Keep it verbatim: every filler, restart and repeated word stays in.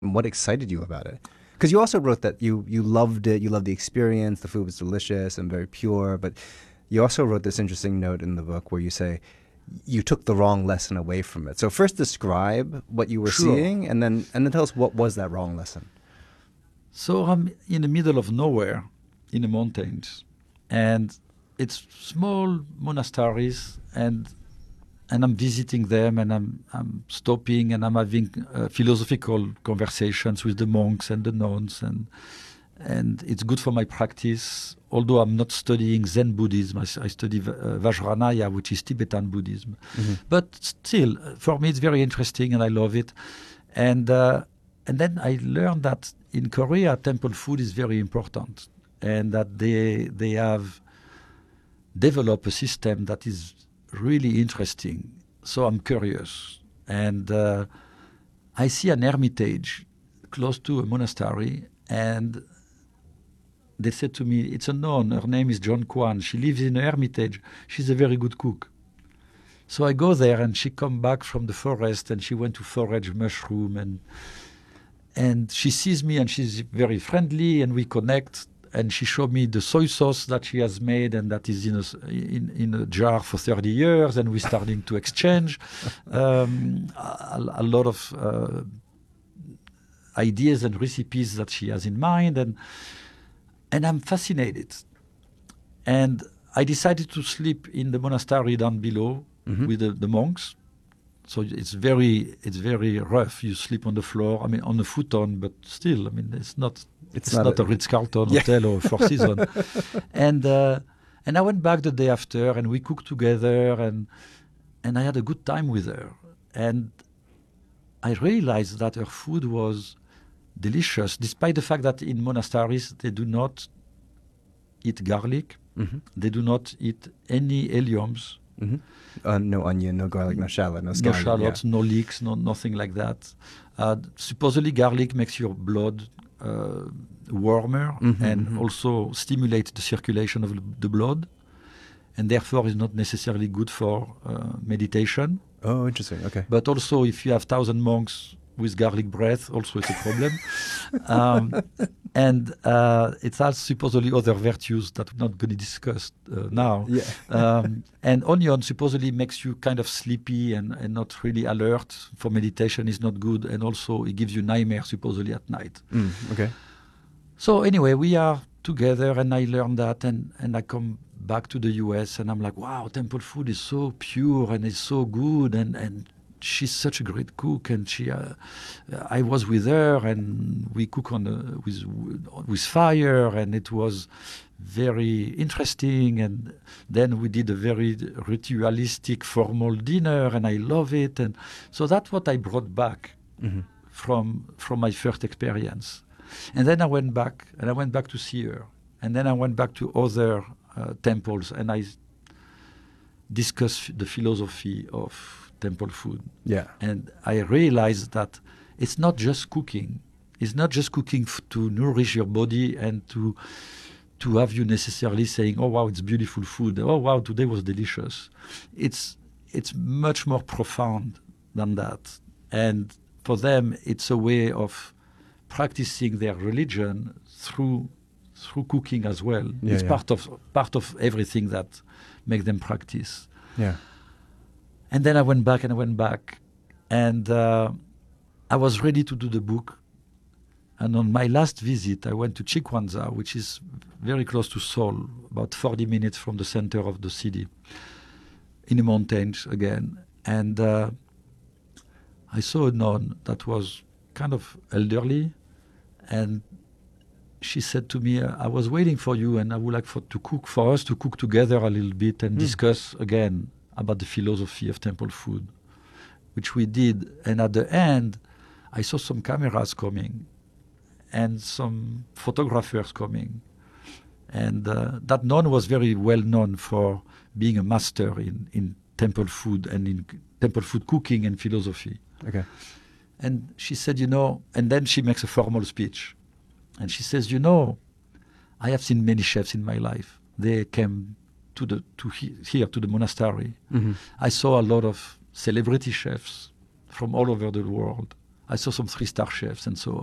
What excited you about it? Because you also wrote that you you loved it, you loved the experience, the food was delicious and very pure, but you also wrote this interesting note in the book where you say you took the wrong lesson away from it. So first describe what you were Sure. seeing, and then and then tell us what was that wrong lesson. So I'm in the middle of nowhere in the mountains, and it's small monasteries, and and I'm visiting them, and I'm I'm stopping, and I'm having uh, philosophical conversations with the monks and the nuns, and and it's good for my practice. Although I'm not studying Zen Buddhism, I, I study uh, Vajrayana, which is Tibetan Buddhism. Mm-hmm. But still, uh, for me, it's very interesting, and I love it. And uh, and then I learned that in Korea, temple food is very important, and that they they have developed a system that is really interesting. So I'm curious, and uh, I see an hermitage close to a monastery, and they said to me, it's a nun, her name is John Kwan, she lives in a hermitage, she's a very good cook. So I go there, and she come back from the forest, and she went to forage mushroom, and and she sees me, and she's very friendly, and we connect, and she showed me the soy sauce that she has made, and that is in a, in, in a jar for thirty years, and we're starting to exchange um, a, a lot of uh, ideas and recipes that she has in mind, and and I'm fascinated. And I decided to sleep in the monastery down below Mm-hmm. with the, the monks. So it's very it's very rough. You sleep on the floor. I mean, on a futon, but still, I mean, it's not It's it's, not not, a- a, Ritz-Carlton Yeah. hotel or Four Seasons. and uh, and I went back the day after, and we cooked together, and and I had a good time with her. And I realized that her food was delicious, despite the fact that in monasteries they do not eat garlic, Mm-hmm. they do not eat any alliums, Mm-hmm. Uh, no onion, no garlic, no shallot, no no scallion. shallots, Yeah. no leeks, no nothing like that. Uh, supposedly, garlic makes your blood uh, warmer Mhm, and mhm. also stimulates the circulation of the blood, and therefore is not necessarily good for uh, meditation. Oh, interesting. Okay. But also, if you have thousand monks with garlic breath, also it's a problem. um, and uh, it has supposedly other virtues that we're not going to discuss uh, now. Yeah. um, and onion supposedly makes you kind of sleepy and, and not really alert for meditation is not good. And also it gives you nightmares supposedly at night. Mm, okay. So anyway, we are together, and I learned that, and, and I come back to the U S, and I'm like, wow, temple food is so pure and it's so good, and, and she's such a great cook, and she, uh, I was with her, and we cook on a, with with fire, and it was very interesting. And then we did a very ritualistic, formal dinner, and I love it. And so that's what I brought back Mm-hmm. from from my first experience. And then I went back, and I went back to see her, and then I went back to other uh, temples, and I discussed the philosophy of temple food. Yeah. And I realized that it's not just cooking. It's not just cooking f- to nourish your body and to to have you necessarily saying, "Oh wow, it's beautiful food. Oh wow, today was delicious." It's it's much more profound than that. And for them, it's a way of practicing their religion through through cooking as well. Yeah, it's yeah. part of part of everything that makes them practice. Yeah. And then I went back and I went back, and uh, I was ready to do the book. And on my last visit, I went to Chikwanza, which is very close to Seoul, about forty minutes from the center of the city, in the mountains again. And uh, I saw a nun that was kind of elderly, and she said to me, "I was waiting for you, and I would like for to cook for us to cook together a little bit and Mm. discuss again about the philosophy of temple food," which we did. And at the end, I saw some cameras coming and some photographers coming, and uh, that nun was very well known for being a master in in temple food and in c- temple food cooking and philosophy. Okay. And she said, you know, and then she makes a formal speech. And she says, you know, I have seen many chefs in my life. They came to the to he, here to the monastery. Mm-hmm. I saw a lot of celebrity chefs from all over the world. I saw some three-star chefs and so